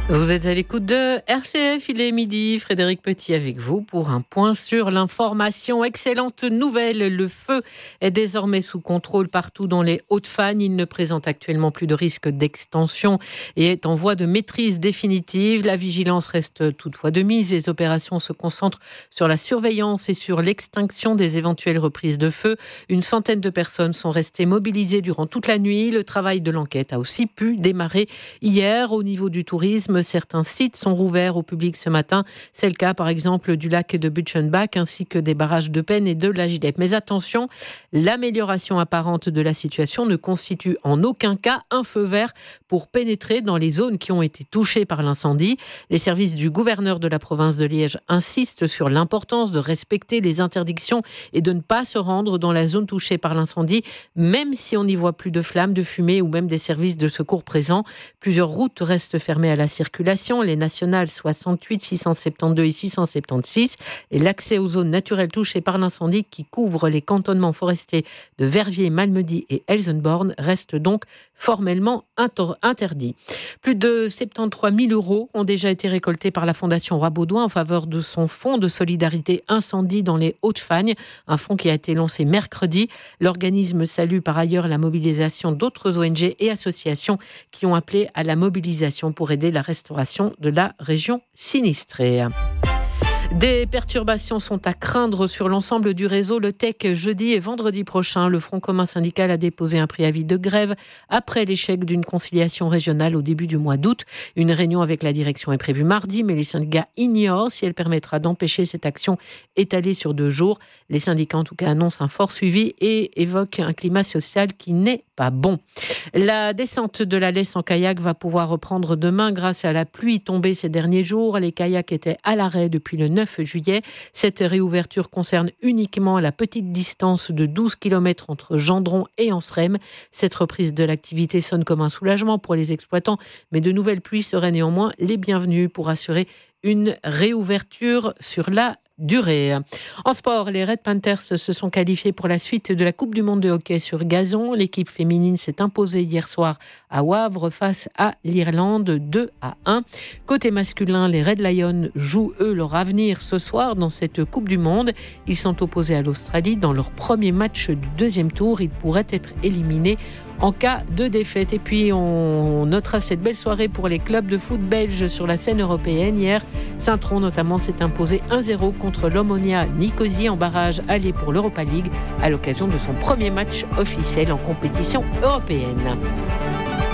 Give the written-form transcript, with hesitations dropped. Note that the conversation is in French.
Vous êtes à l'écoute de RCF, il est midi, Frédéric Petit avec vous pour un point sur l'information. Excellente nouvelle, le feu est désormais sous contrôle partout dans les Hauts-de-Fagne. Il ne présente actuellement plus de risque d'extension et est en voie de maîtrise définitive. La vigilance reste toutefois de mise. Les opérations se concentrent sur la surveillance et sur l'extinction des éventuelles reprises de feu. Une centaine de personnes sont restées mobilisées durant toute la nuit. Le travail de l'enquête a aussi pu démarrer hier. Au niveau du tourisme, certains sites sont rouverts au public ce matin. C'est le cas, par exemple, du lac de Butchenbach ainsi que des barrages de Penne et de la Gilette. Mais attention, l'amélioration apparente de la situation ne constitue en aucun cas un feu vert pour pénétrer dans les zones qui ont été touchées par l'incendie. Les services du gouverneur de la province de Liège insistent sur l'importance de respecter les interdictions et de ne pas se rendre dans la zone touchée par l'incendie, même si on n'y voit plus de flammes, de fumée ou même des services de secours présents. Plusieurs routes restent fermées à la circulation, les nationales 68, 672 et 676 et l'accès aux zones naturelles touchées par l'incendie qui couvrent les cantonnements forestiers de Verviers, Malmedy et Elsenborn restent donc formellement interdits. Plus de 73 000 € ont déjà été récoltés par la Fondation Roi-Baudouin en faveur de son fonds de solidarité incendie dans les Hauts-de-Fagne, un fonds qui a été lancé mercredi. L'organisme salue par ailleurs la mobilisation d'autres ONG et associations qui ont appelé à la mobilisation pour aider la restauration de la région sinistrée. Des perturbations sont à craindre sur l'ensemble du réseau. Le TEC, jeudi et vendredi prochain, le Front commun syndical a déposé un préavis de grève après l'échec d'une conciliation régionale au début du mois d'août. Une réunion avec la direction est prévue mardi, mais les syndicats ignorent si elle permettra d'empêcher cette action étalée sur 2 jours. Les syndicats, en tout cas, annoncent un fort suivi et évoquent un climat social qui n'est pas bon. La descente de la Lesse en kayak va pouvoir reprendre demain grâce à la pluie tombée ces derniers jours. Les kayaks étaient à l'arrêt depuis le 9 juillet. Cette réouverture concerne uniquement la petite distance de 12 km entre Gendron et Anseremme. Cette reprise de l'activité sonne comme un soulagement pour les exploitants, mais de nouvelles pluies seraient néanmoins les bienvenues pour assurer une réouverture sur la durée. En sport, les Red Panthers se sont qualifiés pour la suite de la Coupe du Monde de hockey sur gazon. L'équipe féminine s'est imposée hier soir à Wavre face à l'Irlande 2-1. Côté masculin, les Red Lions jouent eux leur avenir ce soir dans cette Coupe du Monde. Ils sont opposés à l'Australie dans leur premier match du 2e tour. Ils pourraient être éliminés en cas de défaite. Et puis on notera cette belle soirée pour les clubs de foot belges sur la scène européenne. Hier, Saint-Tron notamment s'est imposé 1-0 contre l'Omonia Nicosie en barrage aller pour l'Europa League à l'occasion de son premier match officiel en compétition européenne.